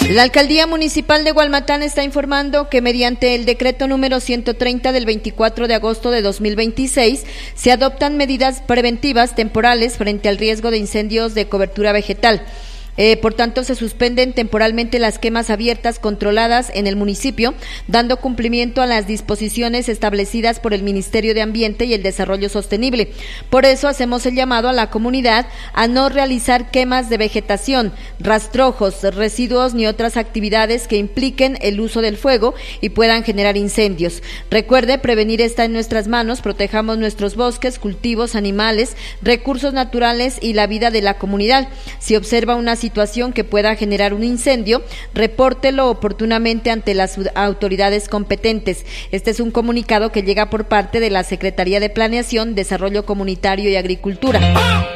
La Alcaldía Municipal de Gualmatán está informando que mediante el decreto número 130 del 24 de agosto de 2026 se adoptan medidas preventivas temporales frente al riesgo de incendios de cobertura vegetal. Por tanto, se suspenden temporalmente las quemas abiertas controladas en el municipio, dando cumplimiento a las disposiciones establecidas por el Ministerio de Ambiente y el Desarrollo Sostenible. Por eso hacemos el llamado a la comunidad a no realizar quemas de vegetación, rastrojos, residuos ni otras actividades que impliquen el uso del fuego y puedan generar incendios. Recuerde, prevenir está en nuestras manos, protejamos nuestros bosques, cultivos, animales, recursos naturales y la vida de la comunidad. Si observa una situación que pueda generar un incendio, repórtelo oportunamente ante las autoridades competentes. Este es un comunicado que llega por parte de la Secretaría de Planeación, Desarrollo Comunitario y Agricultura.